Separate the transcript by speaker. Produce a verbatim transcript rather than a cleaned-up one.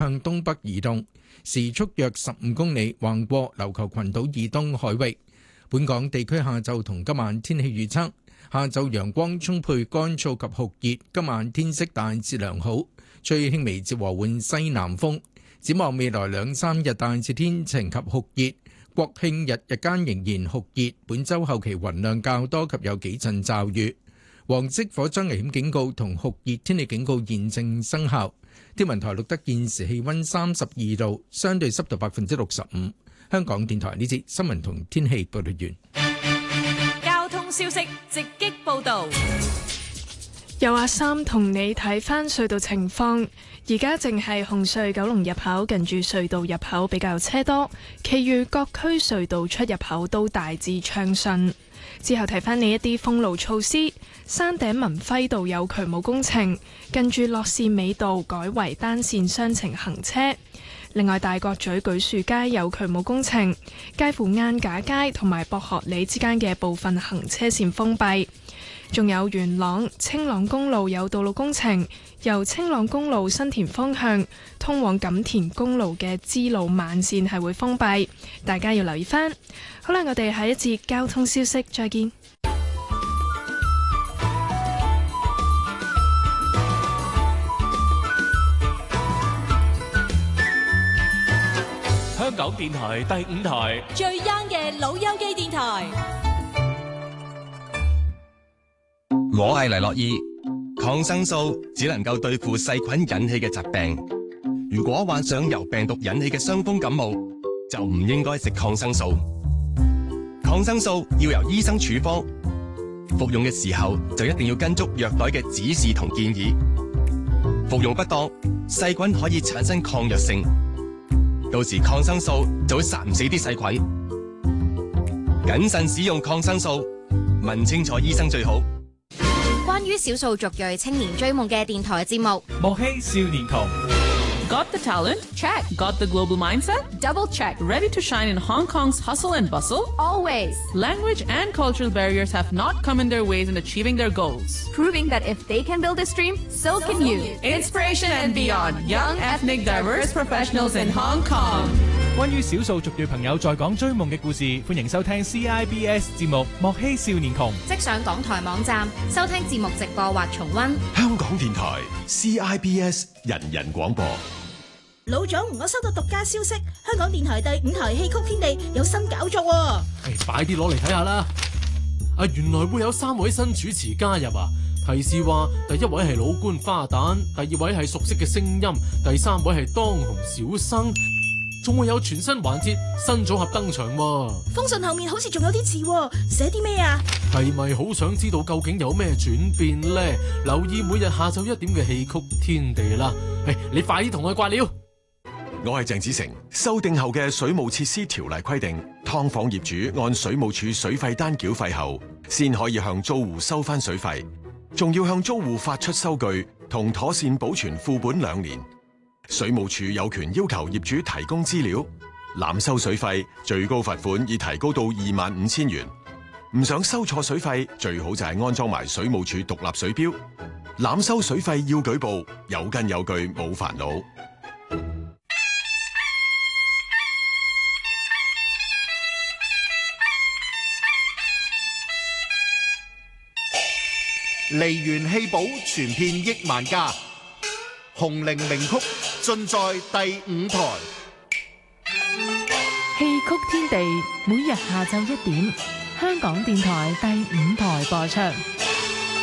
Speaker 1: 向東北移動，時速約十五公里，橫過琉球群島以東海域。本港地區下晝同今晚天氣預測：下晝陽光充沛，乾燥及酷熱；今晚天色大致良好，吹輕微至和緩西南風。展望未來兩三日大致天晴及酷熱，國慶日日間仍然酷熱。本週後期雲量較多及有幾陣驟雨。黃色火災危險警告同酷熱天氣警告現正生效。天文台錄得現時氣溫三十二度，相對濕度百分之六十五。香港電台呢節新聞同天氣報道完。
Speaker 2: 交通消息直擊報道。
Speaker 3: 由阿三同你睇返隧道情況，而家淨係紅隧九龍入口近住隧道入口比較車多，其餘各區隧道出入口都大致暢順。之後提返你一啲封路措施，山頂文輝道有渠務工程，近住樂善美道改為單線雙程行車。另外，大角咀舉樹街有渠務工程，介乎晏架街同埋博學里之間嘅部分行車線封閉。仲有元朗青朗公路有道路工程，由青朗公路新田方向通往錦田公路嘅支路慢線係會封閉，大家要留意返。好啦，我哋下一節交通消息再見。
Speaker 4: 香港電台第五台
Speaker 2: 最 young 嘅老友記電台。
Speaker 5: 我係黎諾懿，抗生素只能夠對付細菌引起嘅疾病。如果患上由病毒引起嘅傷風感冒，就唔應該食抗生素。抗生素要由醫生處方，服用嘅時候就一定要跟足藥袋嘅指示同建議。服用不當，細菌可以產生抗藥性，到時抗生素就會殺唔死啲細菌。謹慎使用抗生素，問清楚醫生最好。
Speaker 6: 關於少數族裔青年追夢嘅電台節目，
Speaker 4: 莫欺少年窮。
Speaker 7: Got the talent? Check. Got the global mindset?
Speaker 6: Double check.
Speaker 7: Ready to shine in Hong Kong's hustle and bustle?
Speaker 6: Always.
Speaker 7: Language and cultural barriers have not come in their ways in achieving their goals.
Speaker 6: Proving that if they can build this dream, so can you.
Speaker 7: Inspiration and beyond. Young, ethnic, diverse professionals in Hong Kong.
Speaker 4: 關於少數族裔朋友在港追夢嘅故事，歡迎收聽 C I B S 節目《莫欺少年窮》。
Speaker 6: 即上港台網站收聽節目直播或重溫。
Speaker 8: 香港電台 C I B S 人人廣播。
Speaker 9: 老總，我收到獨家消息，香港電台第五台戲曲天地有新搞作喎。
Speaker 10: 誒，快啲攞嚟睇下啦！啊，原來會有三位新主持加入啊！提示話，第一位係老官花旦，第二位係熟悉嘅聲音，第三位係當紅小生，仲會有全新環節新組合登場喎。
Speaker 9: 封信後面好似仲有啲字喎，寫啲咩啊？
Speaker 10: 係咪好想知道究竟有咩轉變呢？留意每日下晝一點嘅戲曲天地啦！誒，你快啲同我掛料。
Speaker 8: 我係鄭子誠。修訂後嘅水務設施條例規定，劏房業主按水務署水費單繳費後，先可以向租戶收翻水費，仲要向租戶發出收據同妥善保存副本兩年。水務署有權要求業主提供資料，濫收水費最高罰款已提高到二萬五千元。唔想收錯水費，最好就係安裝埋水務署獨立水錶。濫收水費要舉報，有根有據冇煩惱。
Speaker 11: 梨園戲寶傳遍億萬家，紅伶名曲盡在第五台。
Speaker 12: 戲曲天地每日下晝一點，香港電台第五台播出。